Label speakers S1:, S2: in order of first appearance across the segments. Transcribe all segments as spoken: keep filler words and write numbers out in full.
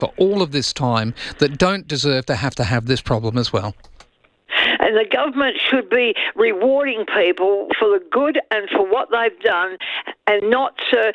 S1: for all of this time that don't deserve to have to have this problem as well.
S2: And the government should be rewarding people for the good and for what they've done, and not uh,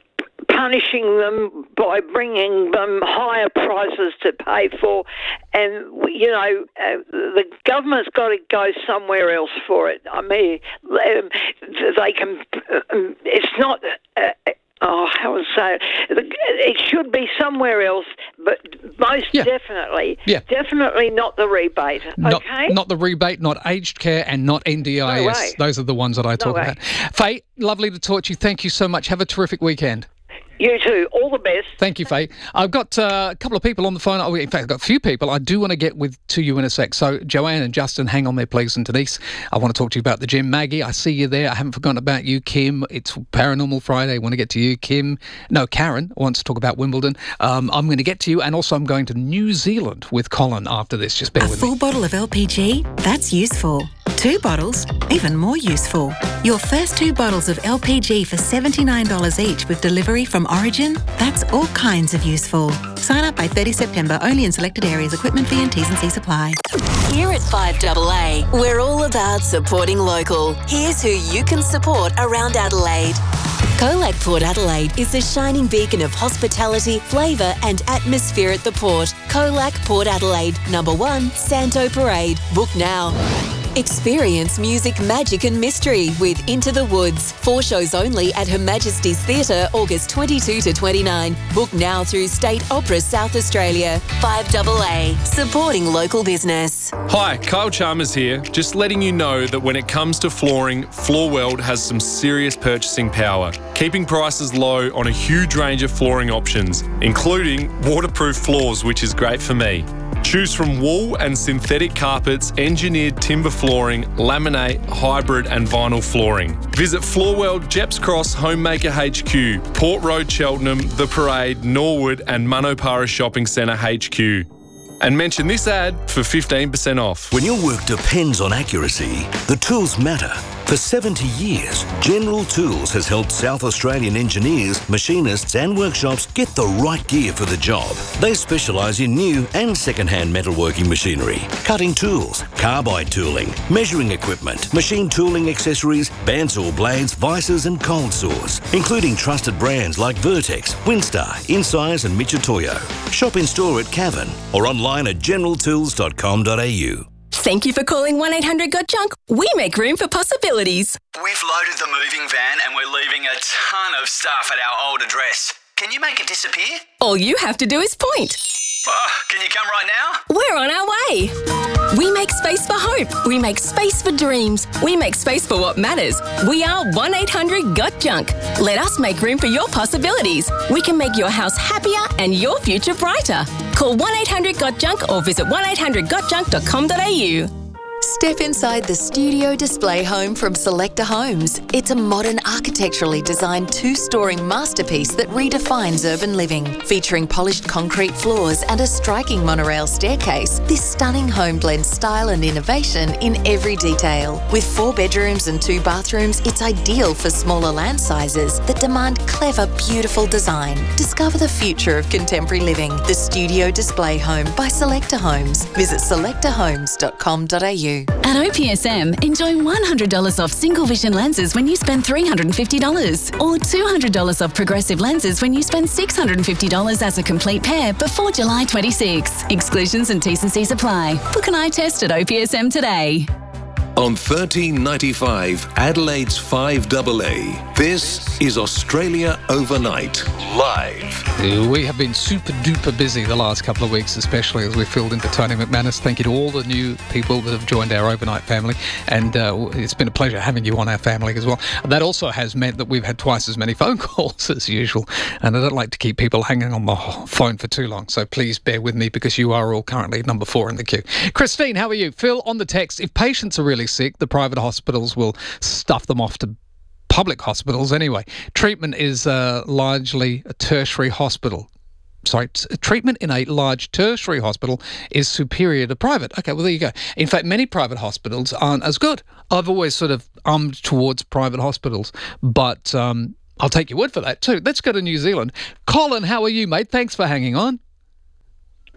S2: punishing them by bringing them higher prices to pay for. And, you know, uh, the government's got to go somewhere else for it. I mean, um, they can, um, it's not... Uh, Oh, how would I say it? It should be somewhere else, but most
S1: yeah.
S2: definitely,
S1: yeah.
S2: definitely not the rebate, okay?
S1: Not, not the rebate, not aged care, and not N D I S.
S2: No
S1: Those are the ones that I talk
S2: no
S1: about. Faye, lovely to talk to you. Thank you so much. Have a terrific weekend.
S2: You too. All the best.
S1: Thank you, Faye. I've got uh, a couple of people on the phone. Oh, in fact, I've got a few people I do want to get with to you in a sec. So, Joanne and Justin, hang on there, please. And Denise, I want to talk to you about the gym. Maggie, I see you there. I haven't forgotten about you. Kim, it's Paranormal Friday. I want to get to you. Kim, no, Karen wants to talk about Wimbledon. Um, I'm going to get to you. And also, I'm going to New Zealand with Colin after this. Just bear
S3: a
S1: with me.
S3: A full bottle of L P G? That's useful. Two bottles? Even more useful. Your first two bottles of L P G for seventy-nine dollars each with delivery from Origin? That's all kinds of useful. Sign up by thirtieth September, only in selected areas. Equipment fee and T's and C's apply.
S4: Here at five A A, we're all about supporting local. Here's who you can support around Adelaide. Colac Port Adelaide is the shining beacon of hospitality, flavour and atmosphere at the port. Colac Port Adelaide, number one, Santo Parade. Book now. Experience music, magic and mystery with Into the Woods. Four shows only at Her Majesty's Theatre, August twenty-second to twenty-ninth. Book now through State Opera South Australia. five A A, supporting local business.
S5: Hi, Kyle Chalmers here. Just letting you know that when it comes to flooring, Floorworld has some serious purchasing power, keeping prices low on a huge range of flooring options, including waterproof floors, which is great for me. Choose from wool and synthetic carpets, engineered timber flooring, laminate, hybrid and vinyl flooring. Visit Floorworld, Jeps Cross, Homemaker H Q, Port Road, Cheltenham, The Parade, Norwood and Manopara Shopping Centre H Q. And mention this ad for fifteen percent off.
S6: When your work depends on accuracy, the tools matter. For seventy years, General Tools has helped South Australian engineers, machinists and workshops get the right gear for the job. They specialise in new and second-hand metalworking machinery, cutting tools, carbide tooling, measuring equipment, machine tooling accessories, bandsaw blades, vices and cold saws, including trusted brands like Vertex, Winstar, Incise and Michitoyo. Shop in store at Cavan or online at general tools dot com dot a u.
S4: Thank you for calling one eight hundred got junk. We make room for possibilities.
S7: We've loaded the moving van and we're leaving a ton of stuff at our old address. Can you make it disappear?
S4: All you have to do is point.
S7: Oh, can you come right now?
S4: We're on our way. We make space for hope. We make space for dreams. We make space for what matters. We are one eight hundred got junk. Let us make room for your possibilities. We can make your house happier and your future brighter. Call one eight hundred got junk or visit one eight hundred got junk dot com dot a u.
S8: Step inside the studio display home from Selector Homes. It's a modern, architecturally designed two-storey masterpiece that redefines urban living. Featuring polished concrete floors and a striking monorail staircase, this stunning home blends style and innovation in every detail. With four bedrooms and two bathrooms, it's ideal for smaller land sizes that demand clever, beautiful design. Discover the future of contemporary living. The Studio Display Home by Selector Homes. Visit selector homes dot com dot a u.
S9: At O P S M, enjoy one hundred dollars off single vision lenses when you spend three hundred fifty dollars or two hundred dollars off progressive lenses when you spend six hundred fifty dollars as a complete pair before July twenty-sixth. Exclusions and T's and C's apply. Book an eye test at O P S M today.
S10: On thirteen ninety-five, Adelaide's five A A. This is Australia Overnight, live.
S1: We have been super duper busy the last couple of weeks, especially as we filled in for Tony McManus. Thank you to all the new people that have joined our overnight family, and uh, it's been a pleasure having you on our family as well. That also has meant that we've had twice as many phone calls as usual, and I don't like to keep people hanging on the phone for too long, so please bear with me because you are all currently number four in the queue. Christine, how are you? Phil on the text, if patients are really sick, the private hospitals will stuff them off to public hospitals anyway. Treatment is uh, largely a tertiary hospital. Sorry, t- treatment in a large tertiary hospital is superior to private. Okay, well, there you go. In fact, many private hospitals aren't as good. I've always sort of ummed towards private hospitals, but um, I'll take your word for that too. Let's go to New Zealand. Colin, how are you, mate? Thanks for hanging on.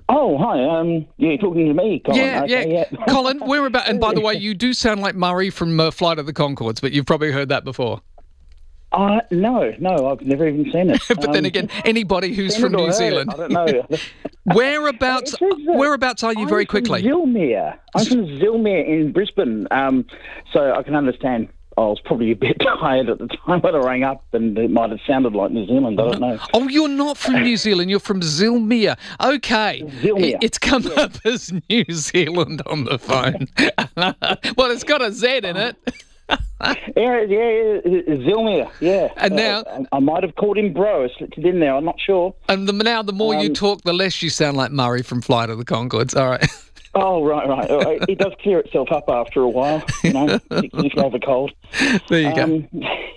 S11: Oh, hi. Um, you're talking to me, Colin.
S1: Yeah,
S11: okay,
S1: yeah.
S11: yeah.
S1: Colin, we're about... And by the way, you do sound like Murray from uh, Flight of the Conchords, but you've probably heard that before.
S11: Uh, no, no, I've never even seen it.
S1: But
S11: um,
S1: then again, anybody who's from New Zealand...
S11: I don't know.
S1: Whereabouts
S11: It says, uh,
S1: Whereabouts are you
S11: I'm
S1: very
S11: from
S1: quickly?
S11: Zilmere. I'm from Zilmere in Brisbane. Um, so I can understand... I was probably a bit tired at the time when I rang up, and it might have sounded like New Zealand. I don't know.
S1: Oh, you're not from New Zealand. You're from Zilmere. Okay.
S11: Zilmere.
S1: It- It's come
S11: Yeah.
S1: up as New Zealand on the phone. Well, it's got a Z in it.
S11: Yeah, yeah, yeah, Zilmere, yeah.
S1: And now-
S11: Uh, I might have called him bro. I slipped it in there. I'm not sure.
S1: And the, now, the more you
S11: Um,
S1: talk, the less you sound like Murray from Flight of the Conchords. All right.
S11: Oh, right, right. All right. It does clear itself up after a while, you know, particularly if you have a cold.
S1: There you go.
S11: Um,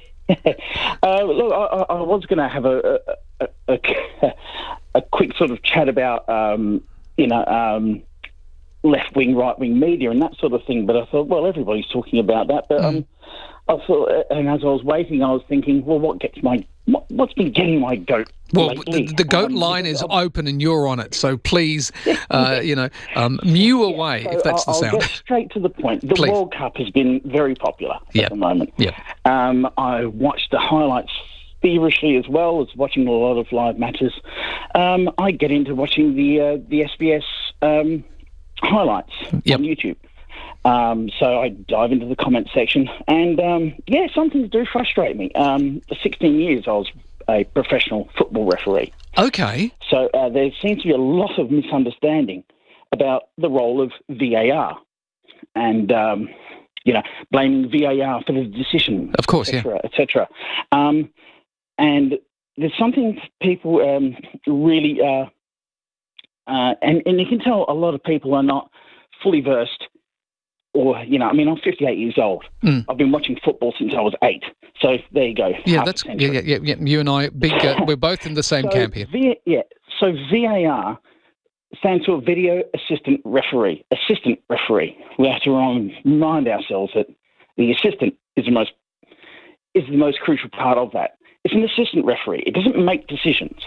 S11: uh, look, I, I I was going to have a a, a a quick sort of chat about, um, you know, um, left-wing, right-wing media and that sort of thing, but I thought, well, everybody's talking about that. But um, I thought, and as I was waiting, I was thinking, well, what gets my what, what's been getting my goat?
S1: Well,
S11: lately?
S1: the, the goat
S11: Um,
S1: line is
S11: I've-
S1: open and you're on it, so please, uh, you know, um, mew away
S11: So
S1: if that's the
S11: I'll,
S1: sound.
S11: I'll get straight to the point. The
S1: Please.
S11: World Cup has been very popular
S1: Yeah.
S11: at the moment.
S1: Yeah.
S11: Um, I watched the highlights feverishly as well as watching a lot of live matches. Um, I get into watching the uh, the S B S um, highlights
S1: Yep.
S11: on YouTube. Um, so I dive into the comment section, and um, yeah, some things do frustrate me. Um, for sixteen years, I was a professional football referee.
S1: Okay.
S11: So uh, there seems to be a lot of misunderstanding about the role of V A R, and um, you know, blaming V A R for the decision,
S1: Of course,
S11: et cetera, et cetera. Um, and there's something people um, really, uh, uh, and and you can tell a lot of people are not fully versed. Or, you know, I mean, I'm fifty-eight years old.
S1: Mm.
S11: I've been watching football since I was eight. So there you go.
S1: Yeah,
S11: half a
S1: that's
S11: century.
S1: yeah, yeah, yeah, yeah. You and I, big. Uh, we're both in the same
S11: So
S1: camp here.
S11: V- yeah. So V A R stands for Video Assistant Referee. Assistant referee. We have to rem- remind ourselves that the assistant is the most is the most crucial part of that. It's an assistant referee. It doesn't make decisions.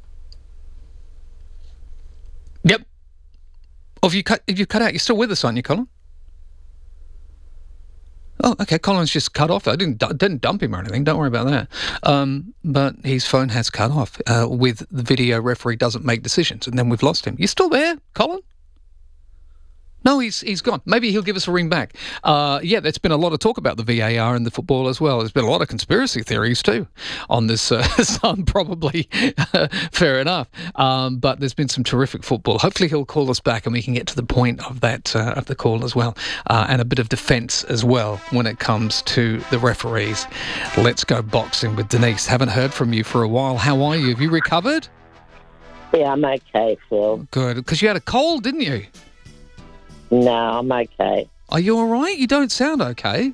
S1: Yep. Oh, have you cut? Have you cut out? You're still with us, aren't you, Colin? Oh, okay. Colin's just cut off. I didn't didn't dump him or anything. Don't worry about that. Um, but his phone has cut off. Uh, with the video referee doesn't make decisions, and then we've lost him. You still there, Colin? No, he's he's gone. Maybe he'll give us a ring back. Uh, yeah, there's been a lot of talk about the V A R in the football as well. There's been a lot of conspiracy theories too on this. Uh, some probably fair enough, um, but there's been some terrific football. Hopefully, he'll call us back and we can get to the point of that uh, of the call as well, uh, and a bit of defence as well when it comes to the referees. Let's go boxing with Denise. Haven't heard from you for a while. How are you? Have you recovered?
S12: Yeah, I'm okay, Phil.
S1: Good, because you had a cold, didn't you?
S12: No, I'm okay.
S1: Are you all right? You don't sound okay.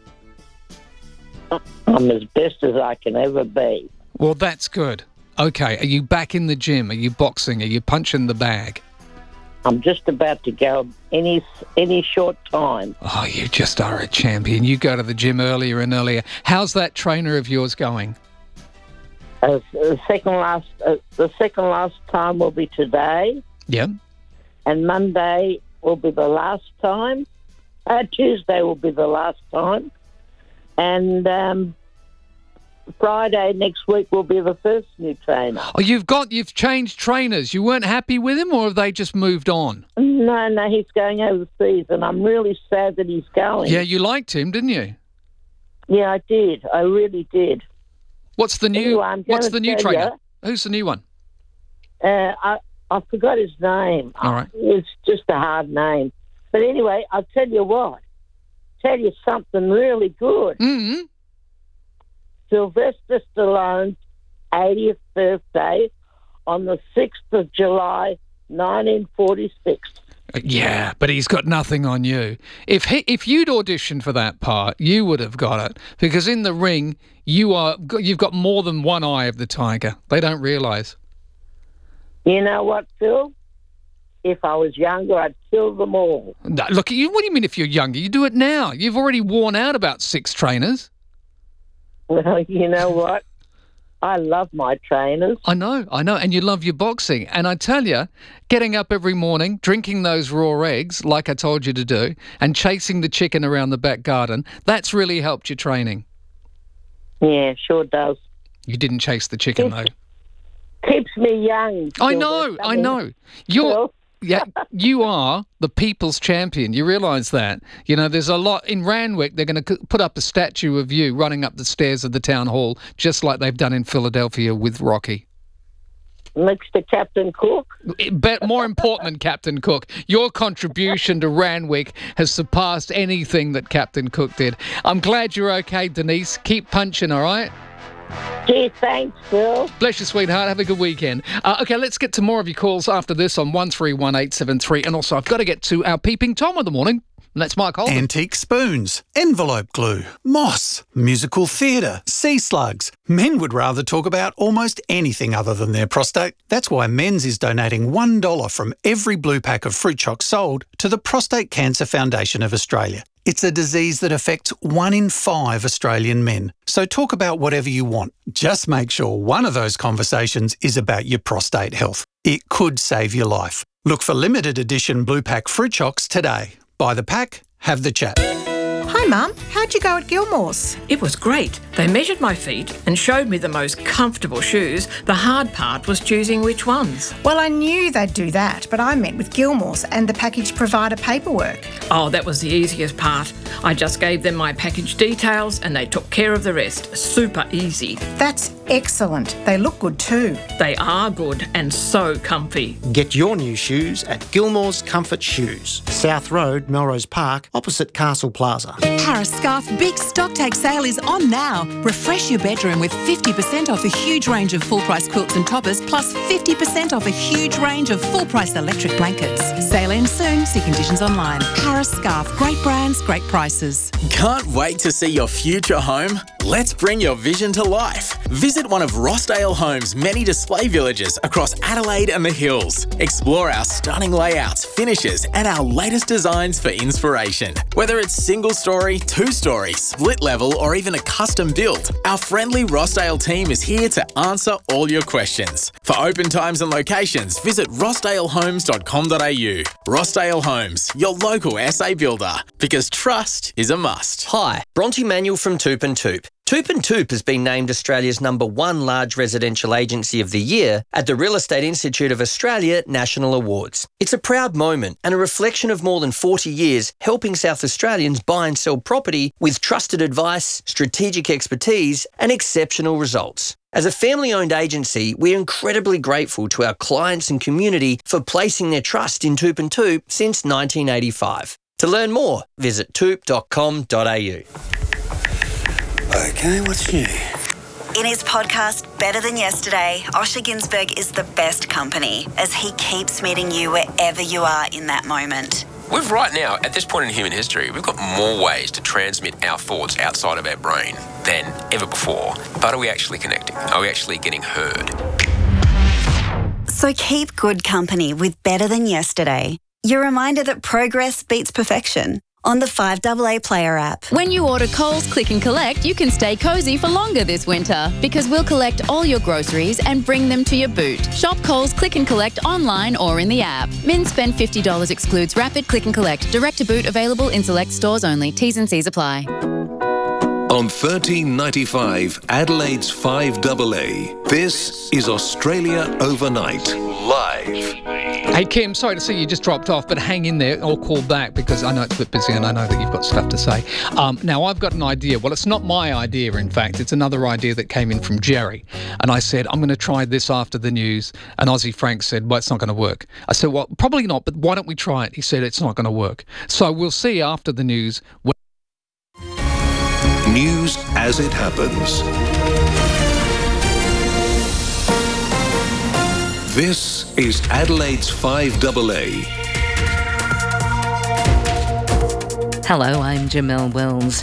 S12: I'm as best as I can ever be.
S1: Well, that's good. Okay, are you back in the gym? Are you boxing? Are you punching the bag?
S12: I'm just about to go any any short time.
S1: Oh, you just are a champion. You go to the gym earlier and earlier. How's that trainer of yours going?
S12: Uh, the second last uh, the second last time will be today,
S1: Yep.
S12: and Monday will be the last time. Uh, Tuesday will be the last time, and um, Friday next week will be the first new trainer.
S1: Oh, you've got you've changed trainers. You weren't happy with him, or have they just moved on?
S12: No, no, he's going overseas, and I'm really sad that he's going.
S1: Yeah, you liked him, didn't you?
S12: Yeah, I did. I really did.
S1: What's the new
S12: Anyway, I'm
S1: What's
S12: gonna
S1: the new
S12: tell
S1: trainer?
S12: ya-
S1: Who's the new one?
S12: Uh, I I forgot his name.
S1: All right.
S12: It's just a hard name. But anyway, I'll tell you what. Tell you something really good.
S1: Mm-hmm.
S12: Sylvester Stallone's eightieth birthday on the sixth of July, nineteen forty-six.
S1: Yeah, but he's got nothing on you. If he, if you'd auditioned for that part, you would have got it. Because in the ring, you are you've got more than one eye of the tiger. They don't realise.
S12: You know what, Phil? If I was younger, I'd kill them all.
S1: No, look, you, what do you mean if you're younger? You do it now. You've already worn out about six trainers.
S12: Well, you know what? I love my trainers.
S1: I know, I know. And you love your boxing. And I tell you, getting up every morning, drinking those raw eggs, like I told you to do, and chasing the chicken around the back garden, that's really helped your training.
S12: Yeah, sure does.
S1: You didn't chase the chicken, though.
S12: Keeps me young.
S1: I know, I know. You're... Yeah, you are the people's champion. You realise that? You know, there's a lot... In Randwick, they're going to put up a statue of you running up the stairs of the town hall, just like they've done in Philadelphia with Rocky.
S12: Next to Captain Cook?
S1: But more important than Captain Cook, your contribution to Randwick has surpassed anything that Captain Cook did. I'm glad you're okay, Denise. Keep punching, all right?
S12: Gee, thanks, Phil.
S1: Bless you, sweetheart. Have a good weekend. Uh, okay, let's get to more of your calls after this on one three one eight seven three. And also, I've got to get to our peeping Tom of the morning. And that's Mike Holden.
S13: Antique spoons, envelope glue, moss, musical theatre, sea slugs. Men would rather talk about almost anything other than their prostate. That's why Men's is donating one dollar from every blue pack of fruit chocs sold to the Prostate Cancer Foundation of Australia. It's a disease that affects one in five Australian men. So talk about whatever you want. Just make sure one of those conversations is about your prostate health. It could save your life. Look for limited edition blue pack fruit chocs today. Buy the pack, have the chat.
S14: Hi Mum, how'd you go at Gilmore's?
S15: It was great. They measured my feet and showed me the most comfortable shoes. The hard part was choosing which ones.
S14: Well, I knew they'd do that, but I met with Gilmore's and the package provider paperwork.
S15: Oh, that was the easiest part. I just gave them my package details and they took care of the rest. Super easy.
S14: That's excellent. They look good too.
S15: They are good and so comfy.
S16: Get your new shoes at Gilmore's Comfort Shoes, South Road, Melrose Park, opposite Castle Plaza.
S3: Harris Scarf Big Stock Take Sale is on now. Refresh your bedroom with fifty percent off a huge range of full-price quilts and toppers, plus fifty percent off a huge range of full-price electric blankets. Sale ends soon. See conditions online. Harris Scarf. Great brands, great prices.
S17: Can't wait to see your future home? Let's bring your vision to life. Visit one of Rossdale Homes' many display villages across Adelaide and the Hills. Explore our stunning layouts, finishes, and our latest designs for inspiration. Whether it's single-story, two-story, split-level, or even a custom build, our friendly Rossdale team is here to answer all your questions. For open times and locations, visit rossdale homes dot com dot a u. Rossdale Homes, your local S A builder, because trust is a must.
S18: Hi, Bronte Manuel from Toop and Toop. Toop and Toop has been named Australia's number one large residential agency of the year at the Real Estate Institute of Australia National Awards. It's a proud moment and a reflection of more than forty years helping South Australians buy and sell property with trusted advice, strategic expertise and exceptional results. As a family-owned agency, we're incredibly grateful to our clients and community for placing their trust in Toop and Toop since nineteen eighty-five. To learn more, visit toop dot com dot a u.
S19: Okay, what's new?
S20: In his podcast, Better Than Yesterday, Osher Ginsberg is the best company as he keeps meeting you wherever you are in that moment.
S21: We've right now, at this point in human history, we've got more ways to transmit our thoughts outside of our brain than ever before. But are we actually connecting? Are we actually getting heard?
S20: So keep good company with Better Than Yesterday. Your reminder that progress beats perfection. On the five A A Player app.
S22: When you order Coles Click and Collect, you can stay cosy for longer this winter because we'll collect all your groceries and bring them to your boot. Shop Coles Click and Collect online or in the app. Min spend fifty dollars excludes rapid click and collect. Direct to boot available in select stores only. T's and C's apply.
S10: On thirteen ninety-five Adelaide's five A A, this is Australia Overnight, live.
S1: Hey Kim, sorry to see you just dropped off, but hang in there or call back because I know it's a bit busy and I know that you've got stuff to say. Um, now, I've got an idea. Well, it's not my idea, in fact. It's another idea that came in from Jerry. And I said, I'm going to try this after the news. And Aussie Frank said, well, it's not going to work. I said, well, probably not, but why don't we try it? He said, it's not going to work. So we'll see after the news.
S10: News as it happens. This is Adelaide's five A A.
S23: Hello, I'm Jamelle Wells.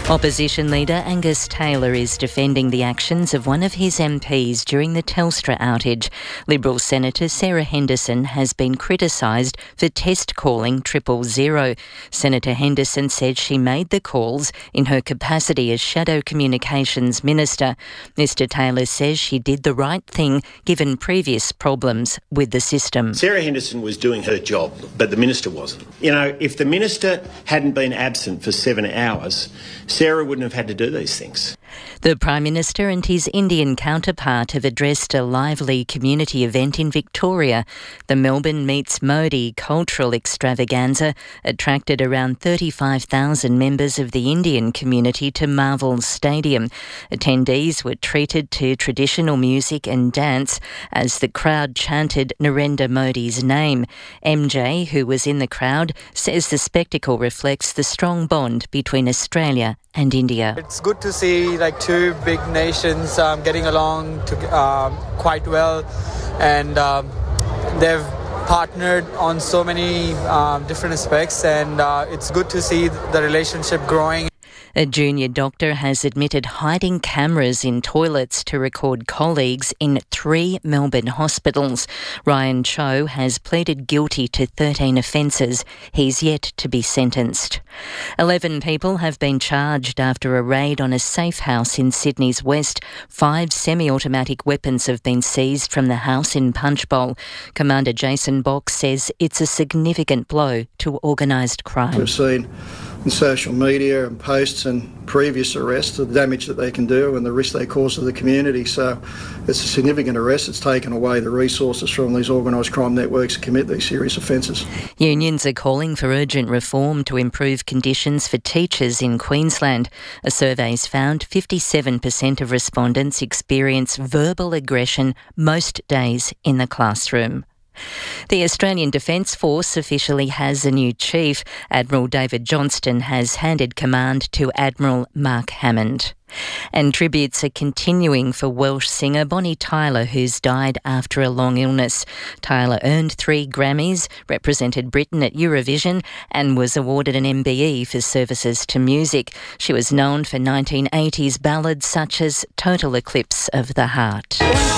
S2: Opposition leader Angus Taylor is defending the actions of one of his M Ps during the Telstra outage. Liberal Senator Sarah Henderson has been criticised for test calling triple zero. Senator Henderson said she made the calls in her capacity as Shadow Communications Minister. Mister Taylor says she did the right thing given previous problems with the system.
S19: Sarah Henderson was doing her job, but the minister wasn't. You know, if the minister hadn't been absent for seven hours, Sarah wouldn't have had to do these things.
S2: The Prime Minister and his Indian counterpart have addressed a lively community event in Victoria. The Melbourne Meets Modi cultural extravaganza attracted around thirty-five thousand members of the Indian community to Marvel Stadium. Attendees were treated to traditional music and dance as the crowd chanted Narendra Modi's name. M J, who was in the crowd, says the spectacle reflects the strong bond between Australia and India.
S23: It's good to see like two big nations um, getting along to, um, quite well, and um, they've partnered on so many um, different aspects, and uh, it's good to see the relationship growing.
S2: A junior doctor has admitted hiding cameras in toilets to record colleagues in three Melbourne hospitals. Ryan Cho has pleaded guilty to thirteen offences. He's yet to be sentenced. Eleven people have been charged after a raid on a safe house in Sydney's west. Five semi-automatic weapons have been seized from the house in Punchbowl. Commander Jason Box says it's a significant blow to organised crime.
S24: We've seen in social media and posts and previous arrests the damage that they can do and the risk they cause to the community. So it's a significant arrest. It's taken away the resources from these organised crime networks to commit these serious offences.
S2: Unions are calling for urgent reform to improve conditions for teachers in Queensland. A survey's found fifty-seven percent of respondents experience verbal aggression most days in the classroom. The Australian Defence Force officially has a new chief. Admiral David Johnston has handed command to Admiral Mark Hammond. And tributes are continuing for Welsh singer Bonnie Tyler, who's died after a long illness. Tyler earned three Grammys, represented Britain at Eurovision, and was awarded an M B E for services to music. She was known for nineteen eighties ballads such as Total Eclipse of the Heart.